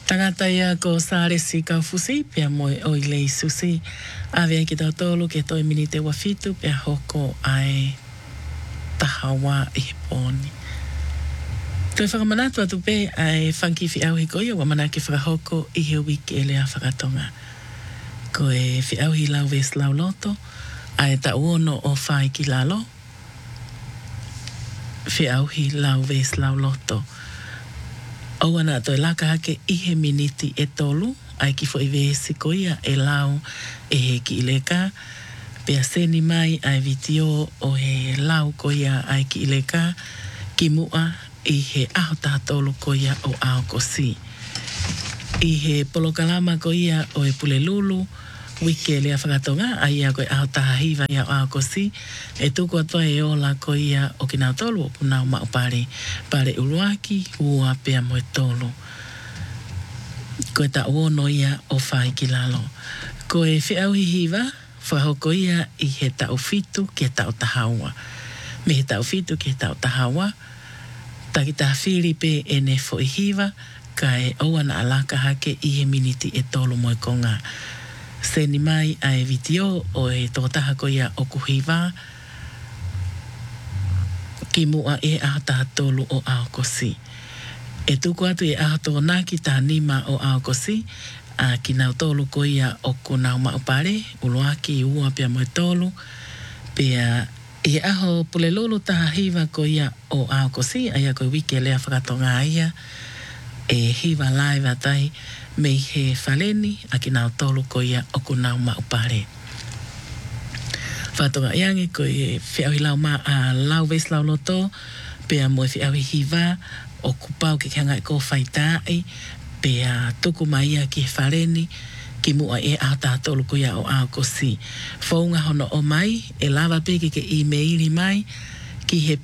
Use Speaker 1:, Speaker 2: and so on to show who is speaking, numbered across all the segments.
Speaker 1: Tangata ia ko sāresi kau fusi, pia moe o i lei susi. Awea ki tau tolu ke toi mini te wafitu, pia hoko ai tahawa i he pōni. Toi whakamanatu atu pe ai whanki au hi koia, wa mana ki whakahoko i he wiki e lea whakatonga. Ko e au hi lau ves lau loto, ai ta uono o whai ki lalo. Au hi lau ves lau loto. Oana toi laka hake i he miniti e tolu, ai ki fo i vesi koia e lau e he ki ileka. Pea seni mai ai vitio o he lau koia ai ki ileka, ki mua i he aho taha tolu koia o ao kosi. I he polokalama koia o e pule lulu, wike lea whakatonga, ai a koe aho taha hiva ia o ao kosi, e tuku atua e ola koia o ki nau tolu, o punau mau pare uruaki, ua pea moe tolu. Koe ta uono ia o whai ki lalo. Koe whiau hi hiva, whahoko ia i he tau fitu ki he tau tahaua. Me he tau fitu ki he tau tahaua, taki taha Filipe e ne fo i hiva, ka e oana alaka hake i he miniti e tolu moe konga. Seni mai a e vitio o e totaha koia o kuhiva, ki mua e aho taha tolu o ao kosi. E tuku atu e aho tō naki taha nima o ao kosi, a ki nau tolu koia o ku nau maupare, uloaki i ua pia moe tolu, pia e aho pule lulu taha hiva koia o ao kosi, aia koe wike lea whakatonga aia, e hiva live atai, me he whaleni a ki nau tolu koia o ku nau maupare. Whatonga iange koe e whiawi lau maa a lau ves lau loto, pea moe whiawi hiva o kupau ke kianga e ko whaitai, pea tuku mai a ki he whaleni, ki mua e a taha tolu koia o ao kosi. Whaunga hono o mai, e lava peke ke e-maili mai, ki he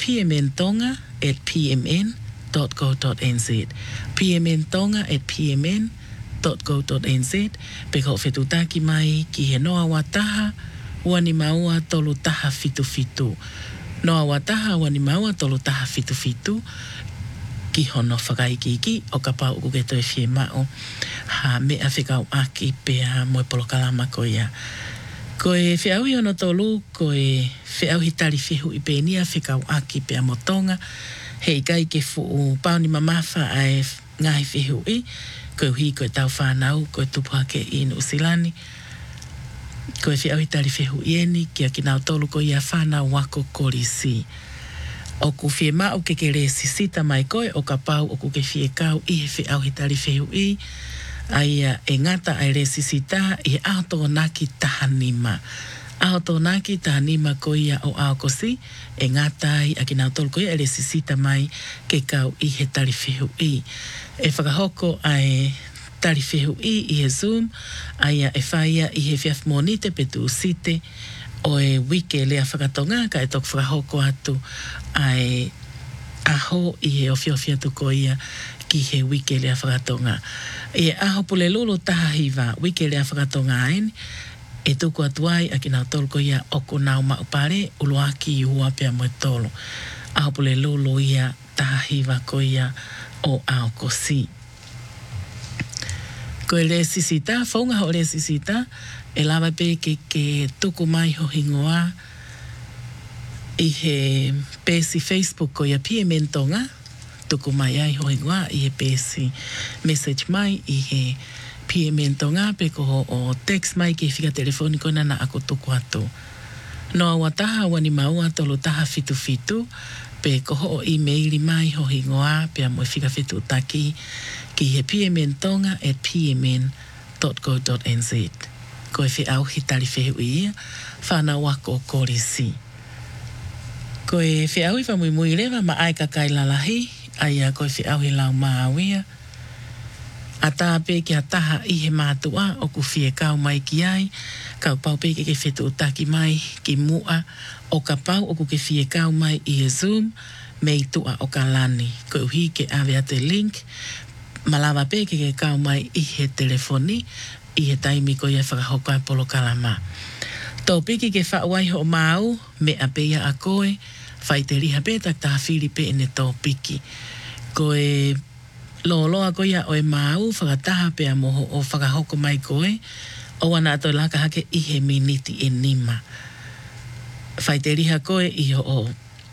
Speaker 1: pmntonga@pmn.co.nz. pmntonga@pmn.co.nz. Peko whetutaki mai ki he noa wataha, wani maua tolu taha fitu fitu. Noa wataha wani maua tolu taha fitu fitu. Ki hono whakaikiki o ka pau uke toi fie mao. Ha mea whikau aki pea moe polokalama koia. Koe whiaui ono tolu, koe whiauhi tari whihu i pēnia whikau aki pea motonga. Hei kai ke fuu pauni mamafa ai ngahi whihu i. Koe hui koe tau whanau, koe tupuhake i Nusilani. Koe whiauhi tari whihu i eni, kia ki nau tolu koe ia whanau wako korisi. O ku fie mao ke re sisita mai koe, o ka pau o ku ke fie kau i he whiauhi tari whihu i. Aia e ngata ai re sisita i he aho tō naki taha nima. Aho tō naki taha nima koia o ao kosi, e ngata ai a ki nau tolu koia e re sisita mai ke kau i he tari whihu i. E whakahoko ai tari whihu i he Zoom, aia e whaia i he whiaf monite petu usite, o e wike lea whakatonga, ka e tok whakahoko atu ai aho i he ofiofia tu koia ki he wike lea whakatonga. E aho pule lulu taha hiva, wike lea whakatonga aini, e tuku atu ai a ki nau tolu koia o ku nau maupare, uloaki i hua pia moe tolu. Aho pule lulu ia taha hiva koia o ao kosi. Koe le sisita, whaunga ho le sisita, e lava pe ke tuku mai ho hingoa i he pesi Facebook koia PMN Tonga, tuku mai ai ho hingoa i he pesi message mai i he PMN Tonga, pe ko o text mai ke whika telefoniko nana ako tuku atu. Noa wataha wani maua tolu taha fitu fitu, pe ko o e-maili mai ho hingoa, pe a moe whika fitu taki, ki he pmntonga@pmn.co.nz. Koe whiau hitari whihu ia, whana wako korisi. Koe whiau i whamui mui lewa ma aika kai lalahi, aia koe whiau hi lau maawia. A tā peke a taha i he mātua o ku whie kau mai ki ai, kau pau peke ke whetu taki mai ki mua, o ka pau o ku ke whie kau mai i he Zoom, mei tua o ka lani. Koe uhi ke awea te link, malawa peke ke kau mai i he telefoni, i he taimi ko ia whakahokai polo kalama. Tō piki ke whauai ho mau, me a peia a koe, whai te riha petak taha Filipe ne tō piki. Koe loa koia o e mau, whakataha pia moho o whakahoko mai koe, o wana ato laka hake ihe miniti e nima. Whai te riha koe iho o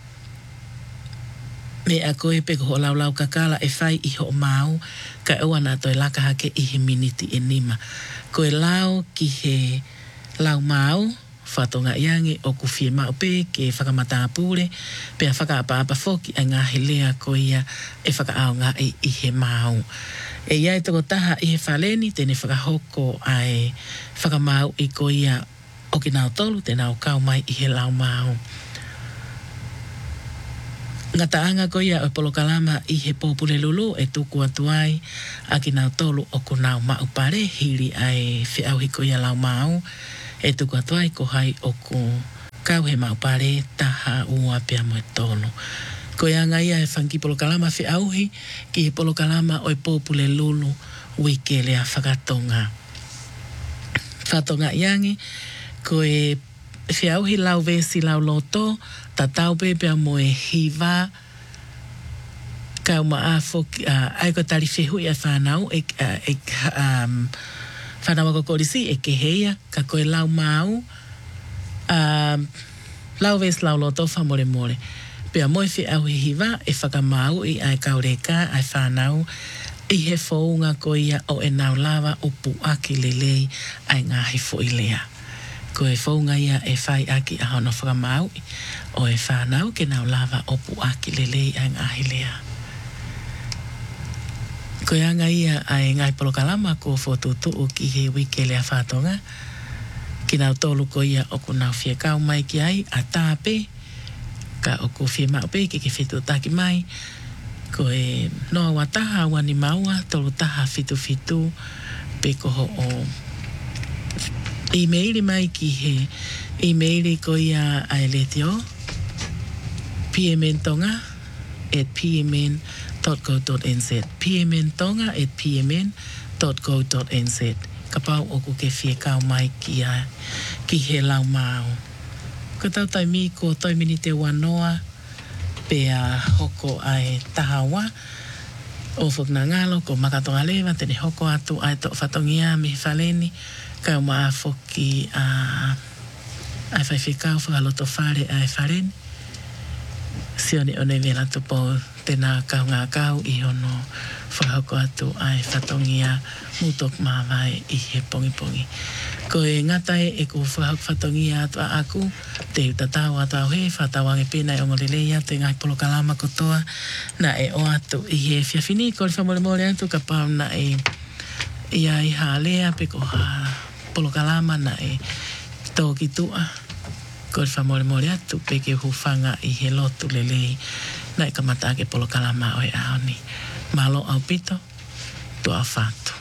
Speaker 1: me a koe peko ho lau kakala e whai iho o mau, ka e wana ato laka hake ihe miniti e nima. Koe lau ki he lau mau, whatonga iange o kuwhie mau pe ke whakamata apure, pia whakaapa foki a ngā he lea koia e whakaao ngā i he mau. E iai toko taha i he whaleni, tene whakahoko ai whakamau i koia o ki nao tolu, te nao kau mai i he lau mau. Ngā taanga koia o Polokalama i he pōpule lulu e tuku atu ai a ki nao tolu o ko nao mau pare hiri ai whiauhi koia lau mau e tuku atu ai ko hai o ko kau he mau pare taha ua pia mo e tolu. Koia ngai e whanki Polokalama whiauhi ki he Polokalama o e pōpule lulu wike lea whakatonga. Whatonga iangi ko e whiauhi lau vesi lau loto ta tau pepea mo e hiva kau maa foki ai ko tari whehui a whanau whanau ako korisi e keheia ka koe lau mau lau vesi lau loto whamore more pea mo e whiauhi hiva e whakamau i ai kaureka ai whanau i he whounga koia o e nau lava o puaki lelei ai ngahi fo i lea. Ko e whaunga ia e whai aki a hono whakamau o e whanau ke nau lava o puaki lelei ai ngahi lea. Ko e anga ia ai ngai Polokalama ko whotutu o ki he wike lea whatonga ki nau tolu ko ia o ku nau whie kau mai ki ai a tāpe ka o ku whie mau pe ki whitu taki mai ko e noa wataha wani maua tolu taha fitu pe ko ho o e-maili mai ki he e-maili ko ia ai letio pmntonga@pmn.co.nz pmntonga@pmn.co.nz kapau o ku ke whie kau mai ki he lau mau. Ko tau taimi ko toimini te wanoa pea hoko ai tahawa o whukna ngalo ko makatonga lewa tene hoko atu ai to whatongia mi whaleni kau maa whoki ai whaiwhikau whakaloto whare ai whaleni sione o nei vela tupo tena kau ngā kau i hono whahoko atu ai whatongia mutok mawai i he pongi. Ko e ngatai e ko whahok whatongia atu a aku te utatau atu au he whatawange pena e ongolelei atu e ngai Polokalama kotoa na e o atu i he whiawhini ko le whamoremore atu ka pau na e ia i haalea pe ko ha Polokalama na e tōki tua ko le whamoremore atu pe ke hufanga i he lotu lelei na e kamata ke Polokalama o e aoni malo au pito tu au whatu.